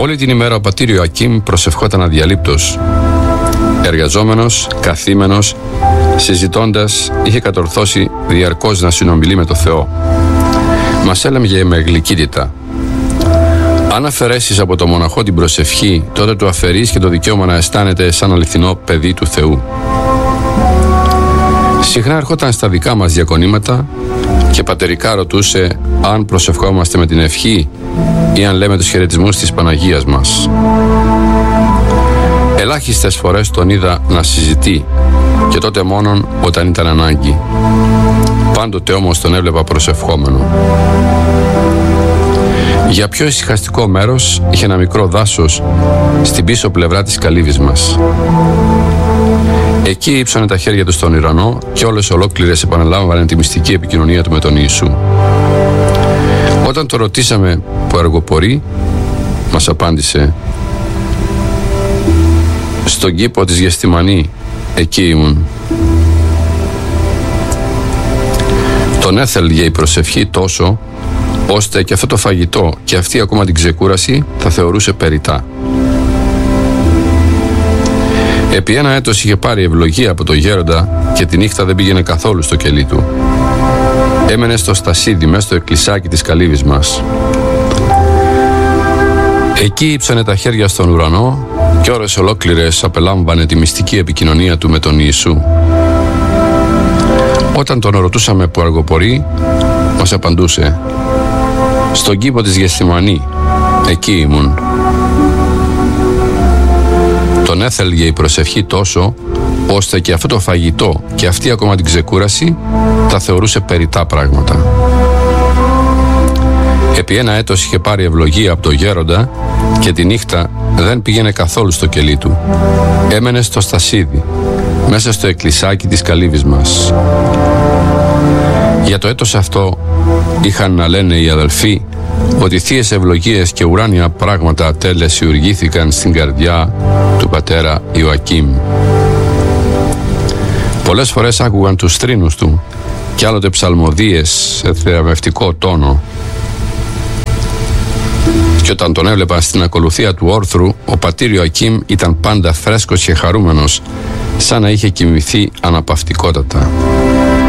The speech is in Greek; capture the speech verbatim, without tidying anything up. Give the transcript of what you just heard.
Όλη την ημέρα ο πατήρ Ιωακήμ προσευχόταν αδιαλείπτως. Εργαζόμενος, καθήμενος, συζητώντας, είχε κατορθώσει διαρκώς να συνομιλεί με το Θεό. Μας έλεγε με γλυκύτητα: αν αφαιρέσεις από το μοναχό την προσευχή, τότε του αφαιρείς και το δικαίωμα να αισθάνεται σαν αληθινό παιδί του Θεού. Συχνά ερχόταν στα δικά μας διακονήματα και πατερικά ρωτούσε αν προσευχόμαστε με την ευχή ή αν λέμε τους χαιρετισμούς της Παναγίας μας. Ελάχιστες φορές τον είδα να συζητεί, και τότε μόνον όταν ήταν ανάγκη. Πάντοτε όμως τον έβλεπα προσευχόμενο. Για πιο ησυχαστικό μέρος είχε ένα μικρό δάσος στην πίσω πλευρά της καλύβης μας. Εκεί ύψωνε τα χέρια του στον ουρανό και όλες ολόκληρες επαναλάμβανε τη μυστική επικοινωνία του με τον Ιησού. Όταν το ρωτήσαμε που αργοπορεί, μας απάντησε: στον κήπο της Γεστημανή, εκεί ήμουν. Τον έθελγε η προσευχή τόσο, ώστε και αυτό το φαγητό και αυτή ακόμα την ξεκούραση θα θεωρούσε περιττά. Επί ένα έτος είχε πάρει ευλογία από το γέροντα και τη νύχτα δεν πήγαινε καθόλου στο κελί του. Έμενε στο στασίδι μέσα στο εκκλησάκι της καλύβης μας. Εκεί ύψανε τα χέρια στον ουρανό και ώρες ολόκληρες απελάμβανε τη μυστική επικοινωνία του με τον Ιησού. Όταν τον ρωτούσαμε που αργοπορεί, μας απαντούσε: στον κήπο της Γεστημανή, εκεί ήμουν. Τον έθελγε η προσευχή τόσο, ώστε και αυτό το φαγητό και αυτή ακόμα την ξεκούραση τα θεωρούσε περιττά πράγματα. Επί ένα έτος είχε πάρει ευλογία από το γέροντα και τη νύχτα δεν πήγαινε καθόλου στο κελί του. Έμενε στο στασίδι, μέσα στο εκκλησάκι της καλύβης μας. Για το έτος αυτό είχαν να λένε οι αδελφοί ότι θείες ευλογίες και ουράνια πράγματα τελεσιουργήθηκαν στην καρδιά του πατέρα Ιωακήμ. Πολλές φορές άκουγαν τους θρήνους του και άλλοτε ψαλμοδίες σε θεραπευτικό τόνο. Και όταν τον έβλεπαν στην ακολουθία του όρθρου, ο πατήρ Ιωακήμ ήταν πάντα φρέσκος και χαρούμενος, σαν να είχε κοιμηθεί αναπαυτικότατα.